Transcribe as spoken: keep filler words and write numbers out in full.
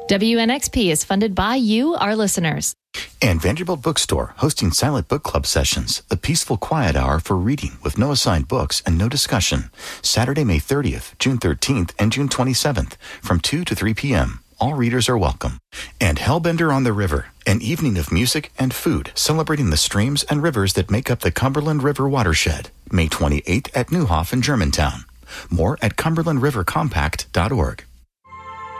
W N X P is funded by you, our listeners. And Vanderbilt Bookstore, hosting Silent Book Club sessions, a peaceful quiet hour for reading with no assigned books and no discussion. Saturday, May thirtieth, June thirteenth, and June twenty-seventh, from two to three p.m. All readers are welcome. And Hellbender on the River, an evening of music and food celebrating the streams and rivers that make up the Cumberland River watershed. May twenty-eighth at Neuhoff in Germantown. More at cumberland river compact dot org.